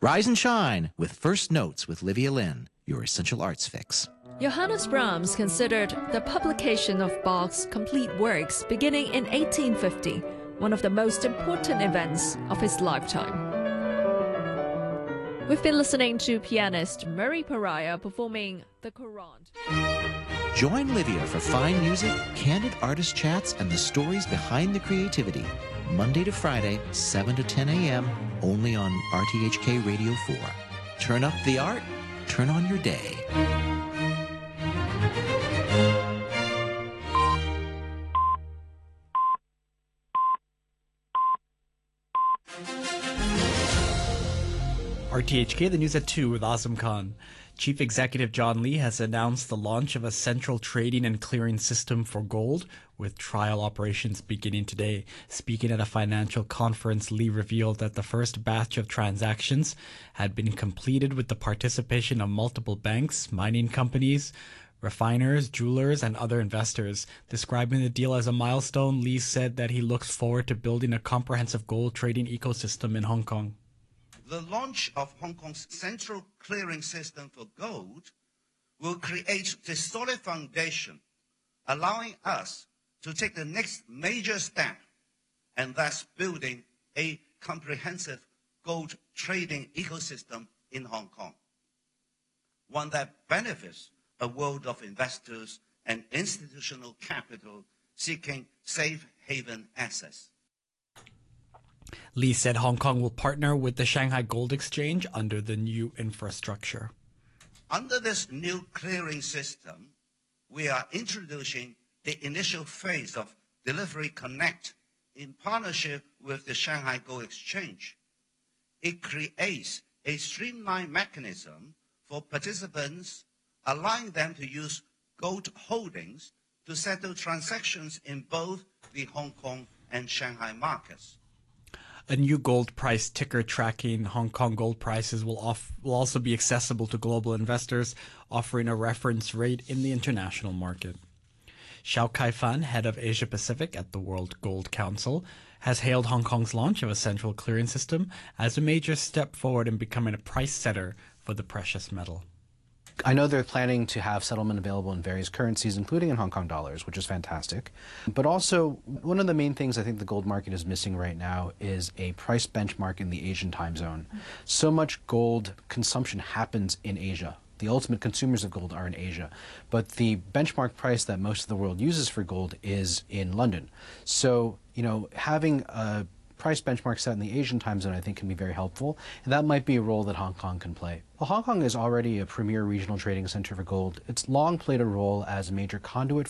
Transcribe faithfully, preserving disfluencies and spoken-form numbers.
Rise and shine with First Notes with Livia Lynn, your essential arts fix. Johannes Brahms considered the publication of Bach's complete works beginning in eighteen fifty one of the most important events of his lifetime. We've been listening to pianist Murray Pariah performing the Courante. Join Livia for fine music, candid artist chats, and the stories behind the creativity. Monday to Friday, seven to ten a.m., only on R T H K Radio four. Turn up the art, turn on your day. R T H K, the news at two with Azam Khan. Chief Executive John Lee has announced the launch of a central trading and clearing system for gold, with trial operations beginning today. Speaking at a financial conference, Lee revealed that the first batch of transactions had been completed with the participation of multiple banks, mining companies, refiners, jewelers, and other investors. Describing the deal as a milestone, Lee said that he looks forward to building a comprehensive gold trading ecosystem in Hong Kong. The launch of Hong Kong's central clearing system for gold will create the solid foundation, allowing us to take the next major step, and thus building a comprehensive gold trading ecosystem in Hong Kong, one that benefits a world of investors and institutional capital seeking safe haven access. Lee said Hong Kong will partner with the Shanghai Gold Exchange under the new infrastructure. Under this new clearing system, we are introducing the initial phase of Delivery Connect in partnership with the Shanghai Gold Exchange. It creates a streamlined mechanism for participants, allowing them to use gold holdings to settle transactions in both the Hong Kong and Shanghai markets. A new gold price ticker tracking Hong Kong gold prices will, off, will also be accessible to global investors, offering a reference rate in the international market. Xiao Kai-fan, head of Asia Pacific at the World Gold Council, has hailed Hong Kong's launch of a central clearing system as a major step forward in becoming a price setter for the precious metal. I know they're planning to have settlement available in various currencies, including in Hong Kong dollars, which is fantastic. But also, one of the main things I think the gold market is missing right now is a price benchmark in the Asian time zone. So much gold consumption happens in Asia. The ultimate consumers of gold are in Asia. But the benchmark price that most of the world uses for gold is in London. So, you know, having a price benchmark set in the Asian time zone, I think, can be very helpful, and that might be a role that Hong Kong can play. Well, Hong Kong is already a premier regional trading center for gold. It's long played a role as a major conduit